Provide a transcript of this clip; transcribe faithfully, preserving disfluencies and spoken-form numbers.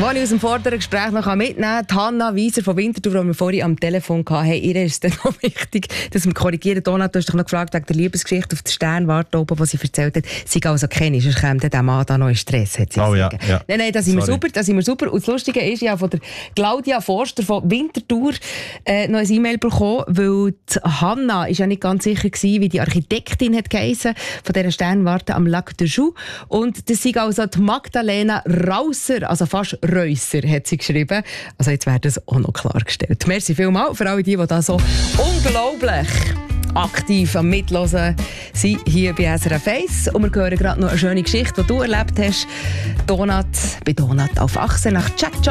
Was ich aus dem vorderen Gespräch noch mitnehmen kann, Hanna Wieser von Winterthur, die wir vorhin am Telefon hatten, hey, ihr ist es dann noch wichtig, dass wir korrigieren. Donat, du hast dich noch gefragt wegen der Liebesgeschichte auf der Sternwarte oben, die sie erzählt hat. Sie also kenne ich, sonst käme der Mann da noch in Stress, hat sie oh, gesagt. Ja, ja. Nein, nein, das sind wir super, das sind wir super. Und das Lustige ist, ja von der Claudia Forster von Winterthur äh, noch ein E-Mail bekommen, weil die Hanna ist ja nicht ganz sicher gewesen, wie die Architektin hat geheissen, von dieser Sternwarte am Lac de Joux. Und das ist also die Magdalena Rausser, also fast Reusser, hat sie geschrieben. Also jetzt wäre das auch noch klargestellt. Merci vielmals für alle die, die da so unglaublich aktiv am Mitlosen sind hier bei S R F eins. Und wir hören gerade noch eine schöne Geschichte, die du erlebt hast. Donat, bei Donat auf Achse nach Jack Johnson.